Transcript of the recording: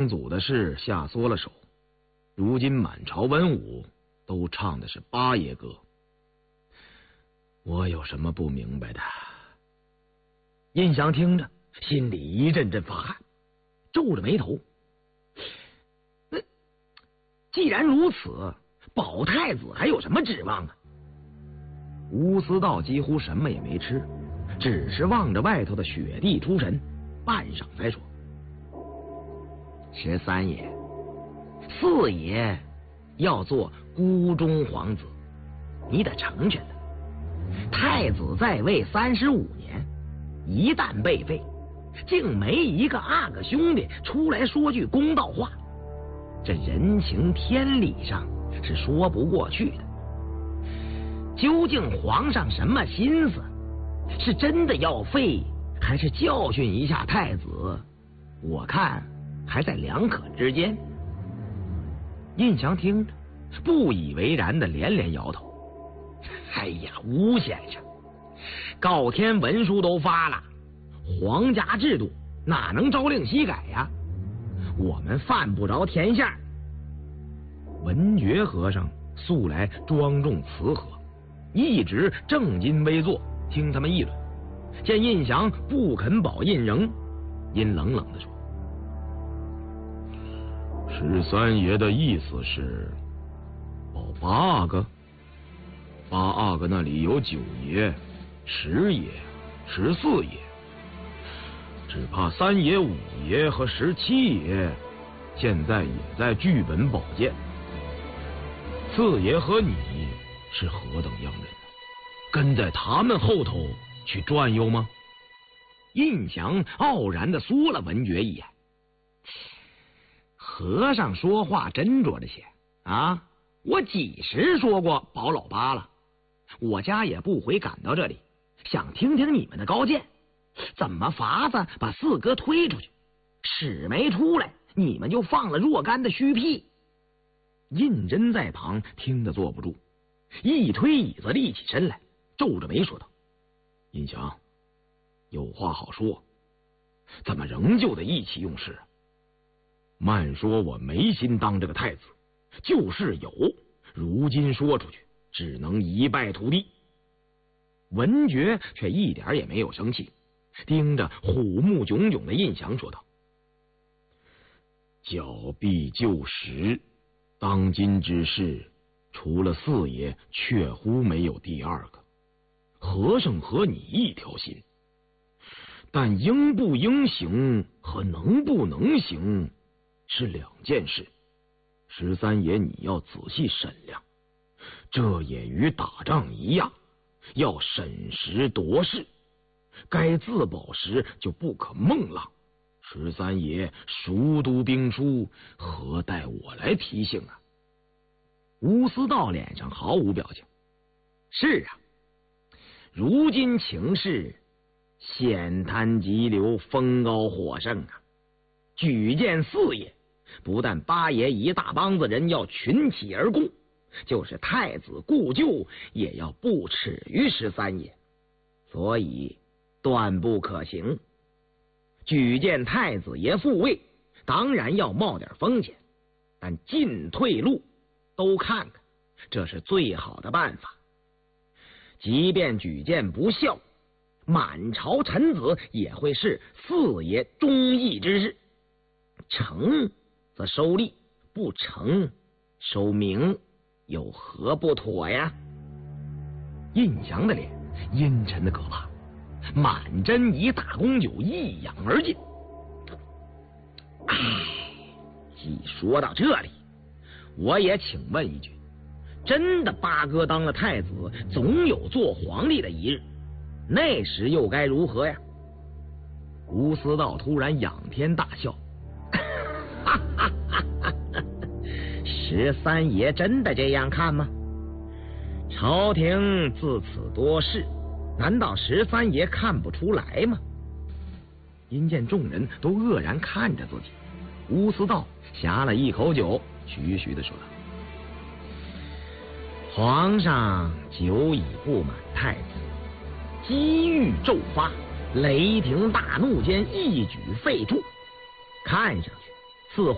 祖的事下缩了手，如今满朝文武都唱的是八爷歌。我有什么不明白的？ 印祥听着，心里一阵阵发汗，皱着眉头。既然如此，保太子还有什么指望啊？ 吴思道几乎什么也没吃，只是望着外头的雪地出神，半晌才说：“13爷，4爷要做孤中皇子，你得成全他。太子在位35年，一旦被废，竟没一个阿哥兄弟出来说句公道话，这人情天理上是说不过去的。究竟皇上什么心思？是真的要废，还是教训一下太子？我看还在两可之间。”印祥听着，不以为然的连连摇头：“哎呀，吴先生，告天文书都发了，皇家制度哪能朝令夕改呀？我们犯不着填下。”文觉和尚素来庄重慈和，一直正襟危坐听他们议论，见印祥不肯保印仍，阴冷冷地说：“13爷的意思是保8阿哥？8阿哥那里有9爷、10爷、14爷，只怕3爷、5爷和17爷现在也在剧本保荐。4爷和你是何等样人？跟在他们后头去转悠吗？”印祥傲然地缩了文觉一眼：“和尚说话斟酌着些啊！我几时说过保老8了？我家也不回赶到这里，想听听你们的高见，怎么法子把4哥推出去？屎没出来，你们就放了若干的虚屁。”胤禛在旁听得坐不住，一推椅子立起身来，皱着眉说道：“印祥，有话好说，怎么仍旧得意气用事啊？慢说我没心当这个太子，就是有，如今说出去只能一败涂地。”文觉却一点也没有生气，盯着虎目炯炯的印祥说道：“矫必就实，当今之事，除了4爷，确乎没有第二个。和尚和你一条心，但应不应行和能不能行是两件事。13爷你要仔细审量，这也与打仗一样，要审时度势，该自保时就不可孟浪。13爷熟读兵书，何待我来提醒啊？”吴思道脸上毫无表情：“是啊，如今情势险滩急流，风高火盛啊！举荐4爷，不但8爷一大帮子人要群起而攻，就是太子故旧也要不耻于13爷，所以断不可行。举荐太子爷复位，当然要冒点风险，但进退路都看看，这是最好的办法。即便举荐不效，满朝臣子也会视4爷忠义之事，成则收利，不成收名，有何不妥呀？”印祥的脸阴沉的可怕，满斟一大公酒一仰而尽。一说到这里，我也请问一句，真的8哥当了太子，总有做皇帝的一日，那时又该如何呀？吴思道突然仰天大笑：“13爷真的这样看吗？朝廷自此多事，难道13爷看不出来吗？”因见众人都愕然看着自己，吴思道呷了一口酒，徐徐地说道：“皇上久已不满太子，机遇骤发，雷霆大怒间一举废黜，看上